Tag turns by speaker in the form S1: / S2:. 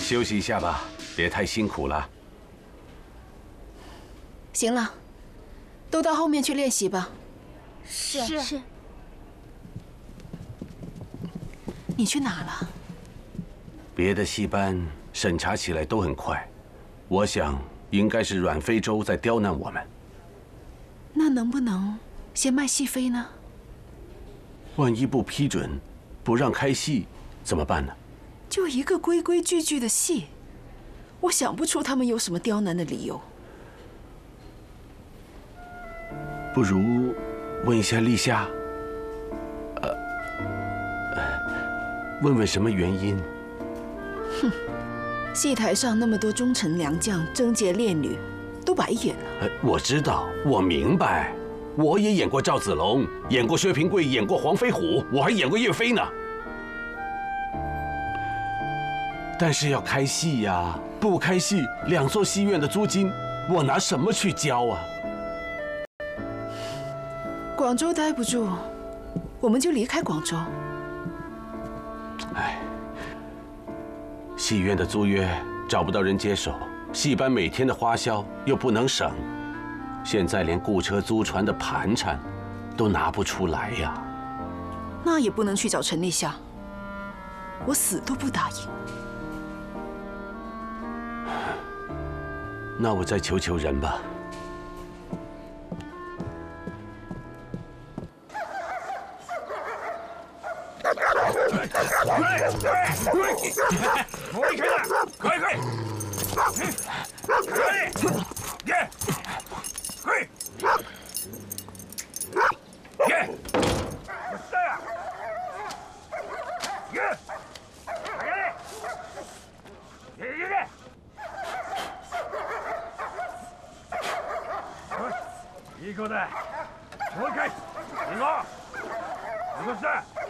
S1: 休息一下吧，别太辛苦了。
S2: 行了，都到后面去练习吧。
S3: 是。
S2: 你去哪了？
S1: 别的戏班审查起来都很快，我想应该是阮非洲在刁难我们。
S2: 那能不能先卖戏飞呢？
S1: 万一不批准，不让开戏，怎么办呢？
S2: 就一个规规矩矩的戏，我想不出他们有什么刁难的理由。
S1: 不如问一下立夏，问问什么原因？
S2: 哼，戏台上那么多忠臣良将贞洁烈女，都白演了。
S1: 我知道，我明白，我也演过赵子龙，演过薛平贵，演过黄飞虎，我还演过岳飞呢。但是要开戏呀，不开戏，2座戏院的租金，我拿什么去交啊？
S2: 广州待不住，我们就离开广州。
S1: 唉，戏院的租约找不到人接手，戏班每天的花销又不能省，现在连雇车租船的盘缠都拿不出来呀。
S2: 那也不能去找陈立夏，我死都不答应。
S1: 那我再求求人吧。
S4: 一个的，我开，一个，这个是。